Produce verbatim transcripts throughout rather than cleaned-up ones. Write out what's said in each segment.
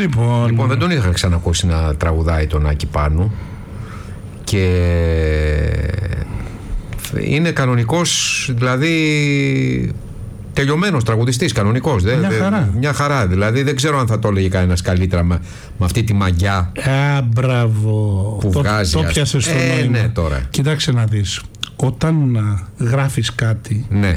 Λοιπόν, λοιπόν δεν τον είχα ξανακούσει να τραγουδάει τον Άκη Πάνου. Και είναι κανονικός, δηλαδή τελειωμένος τραγουδιστής, κανονικός. Μια δε, χαρά. Δε, μια χαρά. Δηλαδή δεν ξέρω αν θα το έλεγε κανένας καλύτερα με, με αυτή τη μαγιά. Α, μπράβο. Που το, βγάζει. Το πιάσες στο ε, νόημα. ναι, τώρα. Κοίταξε να δεις. Όταν α, γράφεις κάτι, ναι.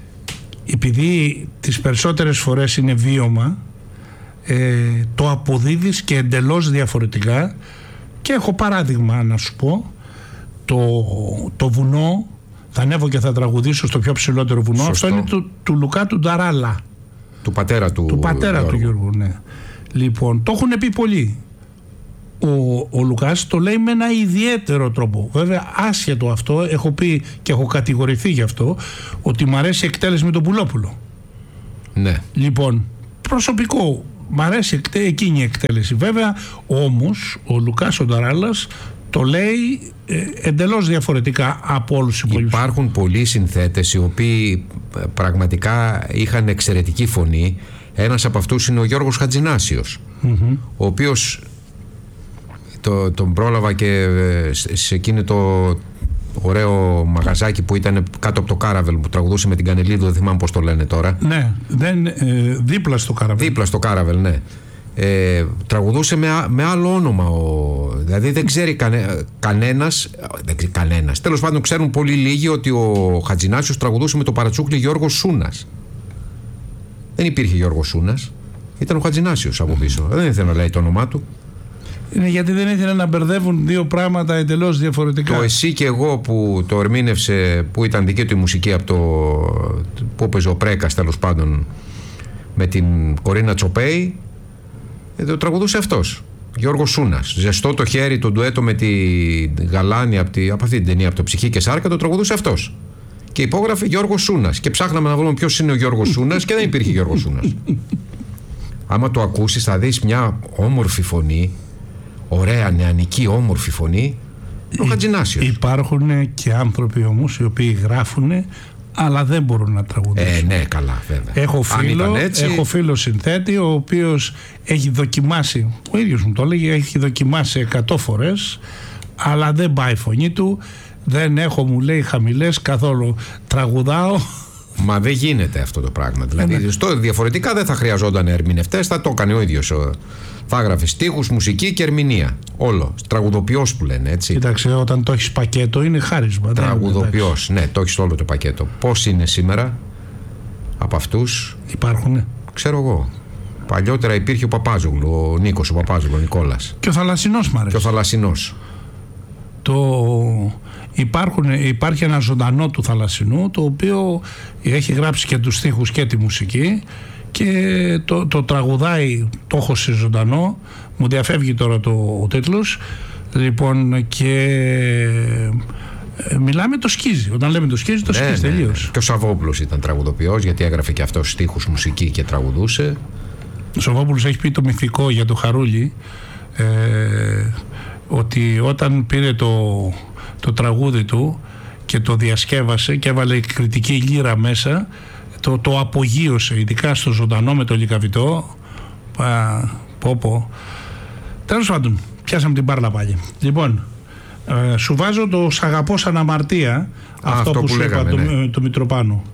επειδή τις περισσότερες φορές είναι βίωμα, ε, το αποδίδεις και εντελώς διαφορετικά. Και έχω παράδειγμα να σου πω. Το, το βουνό, θα ανέβω και θα τραγουδήσω στο πιο ψηλότερο βουνό. Σωστό. Αυτό είναι του, του Λουκά του Νταράλα. Του πατέρα του Του πατέρα Γιώργου. του Γιώργου, ναι. Λοιπόν, το έχουν πει πολλοί. Ο, ο Λουκάς το λέει με ένα ιδιαίτερο τρόπο. Βέβαια, άσχετο αυτό, έχω πει και έχω κατηγορηθεί γι' αυτό, ότι μ' αρέσει η εκτέλεση με τον Πουλόπουλο. Ναι. Λοιπόν, προσωπικό, μ' αρέσει εκείνη η εκτέλεση. Βέβαια, όμως, ο Λουκάς ο Νταράλας το λέει ε, εντελώς διαφορετικά από όλους τους υπόλοιπους. Υπάρχουν πολλοί συνθέτες οι οποίοι πραγματικά είχαν εξαιρετική φωνή. Ένας από αυτούς είναι ο Γιώργος Χατζηνάσιος, mm-hmm. ο οποίος το, τον πρόλαβα και σε εκείνο το ωραίο μαγαζάκι που ήταν κάτω από το Κάραβελ που τραγουδούσε με την Κανελίδου, δεν θυμάμαι πώς το λένε τώρα. Ναι, δεν, ε, δίπλα στο Κάραβελ. Δίπλα στο Κάραβελ, ναι. Ε, τραγουδούσε με, με άλλο όνομα ο, δηλαδή δεν ξέρει κανε, κανένας δεν ξέρει κανένας, τέλος πάντων ξέρουν πολύ λίγοι ότι ο Χατζηνάσιος τραγουδούσε με το παρατσούκλι Γιώργο Σούνας. Δεν υπήρχε Γιώργο Σούνας, ήταν ο Χατζηνάσιος από πίσω, δεν ήθελε να λέει το όνομά του. Είναι γιατί δεν ήθελε να μπερδεύουν δύο πράγματα εντελώς διαφορετικά. Το Εσύ και Εγώ που το ερμήνευσε, που ήταν δική του η μουσική από το που έπαιζε ο Πρέκας τέλος πάντων με την Κορίνα Τσοπέη, το τραγουδούσε αυτός, Γιώργος Σούνας. Ζεστό το χέρι, το ντουέτο με τη Γαλάνη από, τη, από αυτή την ταινία, από το Ψυχή και Σάρκα, το τραγουδούσε αυτός. Και υπόγραφε Γιώργος Σούνας. Και ψάχναμε να βρούμε ποιος είναι ο Γιώργος Σούνας και δεν υπήρχε Γιώργος Σούνας. Άμα το ακούσεις θα δεις μια όμορφη φωνή, ωραία νεανική όμορφη φωνή, ο Χατζηνάσιος. Υπάρχουν και άνθρωποι όμως οι οποίοι γράφουν αλλά δεν μπορούν να τραγουδήσουν. Ε, ναι, καλά, βέβαια. Έχω φίλο, έτσι... έχω φίλο συνθέτη ο οποίος έχει δοκιμάσει, ο ίδιος μου το έλεγε, έχει δοκιμάσει εκατό φορές, αλλά δεν πάει η φωνή του, δεν έχω, μου λέει, χαμηλές καθόλου, τραγουδάω. Μα δεν γίνεται αυτό το πράγμα. Δηλαδή, ναι. στο, διαφορετικά δεν θα χρειαζόταν ερμηνευτές, θα το έκανε ο ίδιος. Θα έγραφε στίχους, μουσική και ερμηνεία. Όλο. Τραγουδοποιός που λένε, έτσι. Κοίταξε, όταν το έχεις πακέτο είναι χάρισμα. Τραγουδοποιός, ναι, το έχεις όλο το πακέτο. Πώς είναι σήμερα από αυτούς? Υπάρχουνε. Ξέρω εγώ. Παλιότερα υπήρχε ο Παπάζογλου, ο Νίκος, ο Παπάζογλου, ο Νικόλας. Και ο Θαλασσινός μ' αρέσει. Και ο Θαλασσινός. Το... Υπάρχουν, υπάρχει ένα ζωντανό του Θαλασσινού, το οποίο έχει γράψει και τους στίχους και τη μουσική και το, το τραγουδάει, το έχω σε ζωντανό, μου διαφεύγει τώρα το, ο τίτλος, λοιπόν, και ε, μιλάμε το σκίζει, όταν λέμε το σκίζει, το ναι, σκίζει, ναι, τελείως. Ναι. Και ο Σαββόπουλος ήταν τραγουδοποιός, γιατί έγραφε και αυτός στίχους, μουσική και τραγουδούσε. Ο Σαββόπουλος έχει πει το μυθικό για το Χαρούλι, ε, ότι όταν πήρε το, το τραγούδι του και το διασκεύασε και έβαλε κριτική λύρα μέσα, το, το απογείωσε, ειδικά στο ζωντανό με το λικαβιτό. Πω πω. Τέλος πάντων, πιάσαμε την πάρλα πάλι. Λοιπόν, ε, σου βάζω το «Σ' αγαπώ σαν αμαρτία», αυτό, αυτό που, που σου είπα, ναι. το, το Μητροπάνου.